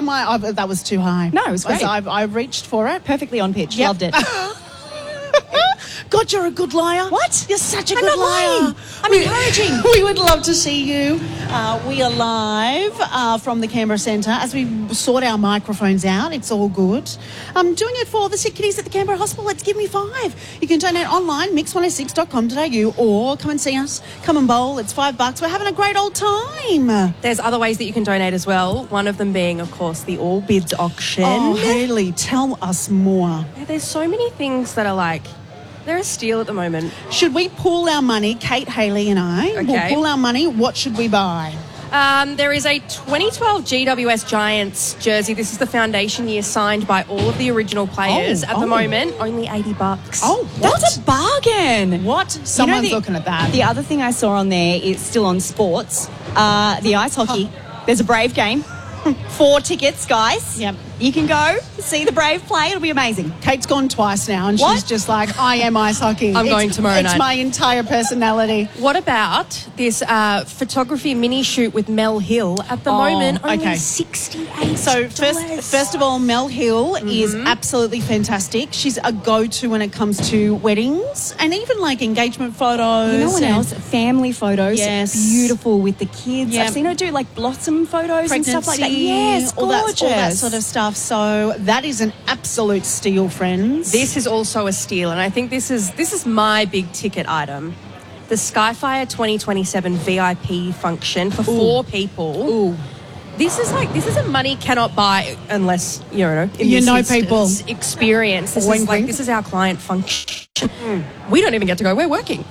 that was too high. No, it was great. I reached for it. Perfectly on pitch. Yep. Loved it. God, you're a good liar. What? You're such a I'm good not liar. lying. I'm encouraging. We would love to see you. We are live from the Canberra Centre as we sort our microphones out. It's all good. I'm doing it for the sick kitties at the Canberra Hospital. Let's give me 5. You can donate online, mix106.com.au, or come and see us. Come and bowl. It's $5. We're having a great old time. There's other ways that you can donate as well. One of them being, of course, the All Bids auction. Oh, Hayley, tell us more. Yeah, there's so many things that are like, they're a steal at the moment. Should we pool our money? Kate, Hayley and I will Okay. pool our money. What should we buy? There is a 2012 GWS Giants jersey. This is the foundation year signed by all of the original players. At the moment, only $80. Oh, what? That's a bargain. What? Someone's looking at that. The other thing I saw on there is still on sports. The ice hockey. There's a Brave game. 4 tickets, guys. Yep. You can go see the Brave play. It'll be amazing. Kate's gone twice now, and What? she's just like, I am ice hockey. I'm going tomorrow It's night. my entire personality. What about this photography mini shoot with Mel Hill? At the moment, only okay. $68. So first of all, Mel Hill is absolutely fantastic. She's a go-to when it comes to weddings and even like engagement photos. You know what and else? Family photos. Yes. Beautiful with the kids. Yep. I've seen her do like blossom photos and stuff like that. Pregnancy, Yes, all gorgeous. that sort of stuff. So that is an absolute steal, friends. This is also a steal, and I think this is my big ticket item. The Skyfire 2027 VIP function for 4 people. Ooh. This is a money cannot buy unless you know people. experience. This Wink, is like wink. this is our client function. We don't even get to go. We're working.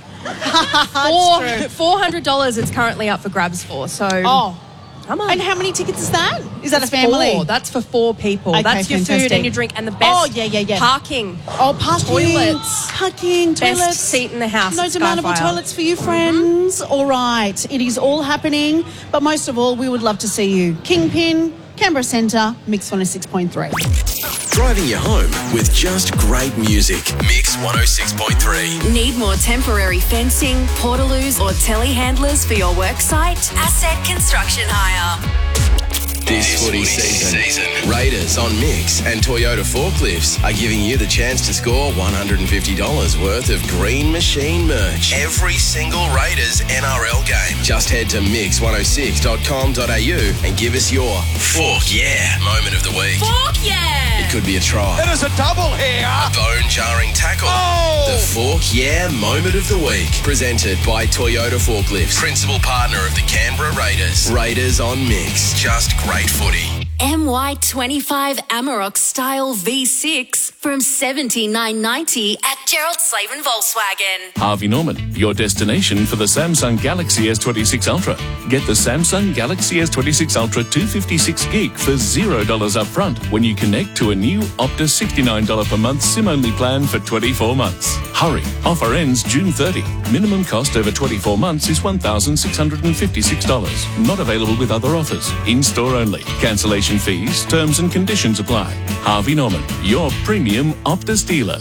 $400 it's currently up for grabs for. So come on. And how many tickets is that? Is that a family? 4. That's for 4 people. Okay, That's your food fantastic. and your drink and the best yeah. parking. Oh, parking. Toilets. Parking, Best toilets. seat in the house. No at demandable Skyfire. toilets for you, friends. All right. It is all happening. But most of all, we would love to see you. Kingpin, Canberra Centre, Mix 106.3. Driving you home with just great music. Mix 106.3. Need more temporary fencing, portaloos or telehandlers for your work site? Asset Construction Hire. This footy season, Raiders on Mix and Toyota Forklifts are giving you the chance to score $150 worth of Green Machine merch every single Raiders NRL game. Just head to mix106.com.au and give us your Fork Yeah moment of the week. Fork yeah! It could be a try, It is a double here. a bone-jarring tackle. Oh! The Fork Yeah moment of the week. Presented by Toyota Forklifts, principal partner of the Canberra Raiders. Raiders on Mix. Just great footy. MY25 Amarok Style V6 from $79.90 at Gerald Slavin Volkswagen. Harvey Norman, your destination for the Samsung Galaxy S26 Ultra. Get the Samsung Galaxy S26 Ultra 256 gig for $0 upfront when you connect to a new Optus $69 per month SIM-only plan for 24 months. Hurry, offer ends June 30. Minimum cost over 24 months is $1,656. Not available with other offers. In-store only. Cancellation fees, terms and conditions apply. Harvey Norman, your premium Optus dealer.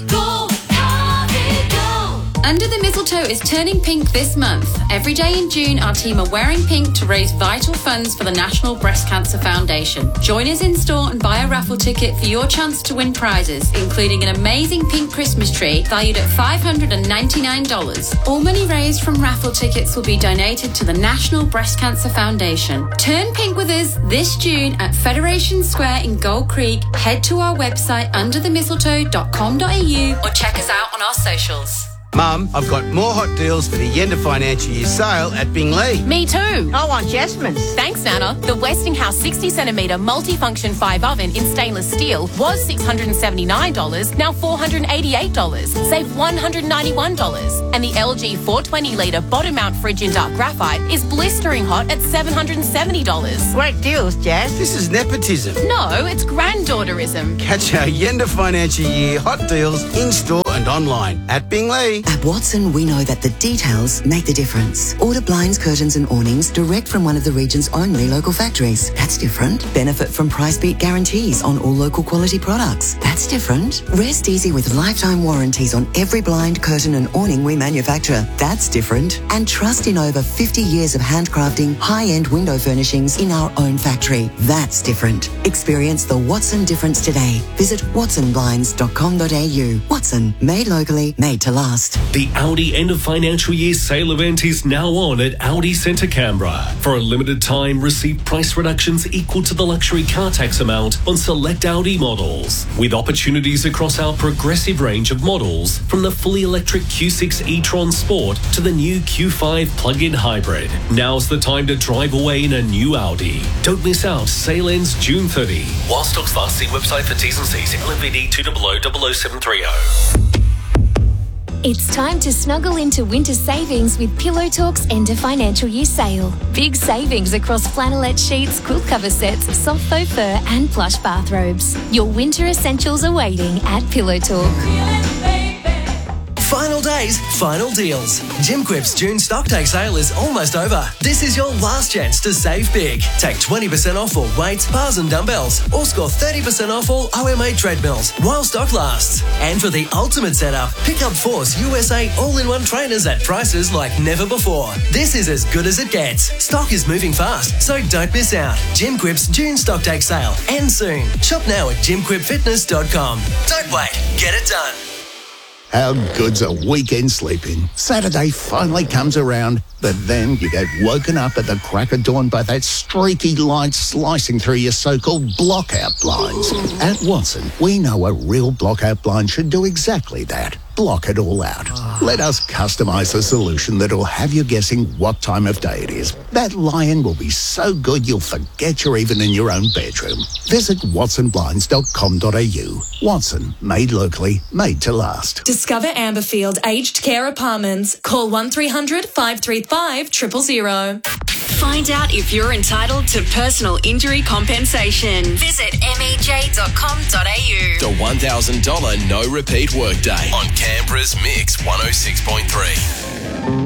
Under the Mistletoe is turning pink this month. Every day in June, our team are wearing pink to raise vital funds for the National Breast Cancer Foundation. Join us in store and buy a raffle ticket for your chance to win prizes, including an amazing pink Christmas tree valued at $599. All money raised from raffle tickets will be donated to the National Breast Cancer Foundation. Turn pink with us this June at Federation Square in Gold Creek. Head to our website underthemistletoe.com.au or check us out on our socials. Mum, I've got more hot deals for the end of financial year sale at Binglee. Me too. I want Jasmine's. Thanks, Nana. The Westinghouse 60cm multifunction 5 oven in stainless steel was $679, now $488. Save $191. And the LG 420-litre bottom mount fridge in dark graphite is blistering hot at $770. Great deals, Jazz. This is nepotism. No, it's granddaughterism. Catch our end of financial year hot deals in store and online at Bingley. At Watson, we know that the details make the difference. Order blinds, curtains and awnings direct from one of the region's only local factories. That's different. Benefit from price beat guarantees on all local quality products. That's different. Rest easy with lifetime warranties on every blind, curtain and awning we manufacture. That's different. And trust in over 50 years of handcrafting high-end window furnishings in our own factory. That's different. Experience the Watson difference today. Visit watsonblinds.com.au. Watson, made locally, made to last. The Audi end of financial year sale event is now on at Audi Centre Canberra. For a limited time, receive price reductions equal to the luxury car tax amount on select Audi models, with opportunities across our progressive range of models, from the fully electric Q6 e-tron Sport to the new Q5 plug-in hybrid. Now's the time to drive away in a new Audi. Don't miss out. Sale ends June 30. While stocks last, see website for T's and C's. LMVD 2000730. It's time to snuggle into winter savings with Pillow Talk's end of financial year sale. Big savings across flannelette sheets, quilt cover sets, soft faux fur and plush bathrobes. Your winter essentials are waiting at Pillow Talk. Final days, final deals. Jim Quip's June stock take sale is almost over. This is your last chance to save big. Take 20% off all weights, bars and dumbbells, or score 30% off all OMA treadmills while stock lasts. And for the ultimate setup, pick up Force USA all-in-one trainers at prices like never before. This is as good as it gets. Stock is moving fast, so don't miss out. Jim Quip's June stock take sale ends soon. Shop now at jimquipfitness.com. Don't wait, get it done. How good's a weekend sleeping? Saturday finally comes around, but then you get woken up at the crack of dawn by that streaky light slicing through your so-called blockout blinds. At Watson, we know a real blockout blind should do exactly that. Block it all out. Let us customise a solution that'll have you guessing what time of day it is. That lie-in will be so good you'll forget you're even in your own bedroom. Visit watsonblinds.com.au. Watson, made locally, made to last. Discover Amberfield Aged Care Apartments. Call 1300 535 000. Find out if you're entitled to personal injury compensation. Visit mej.com.au. The $1,000 no repeat workday on Canberra's Mix 106.3.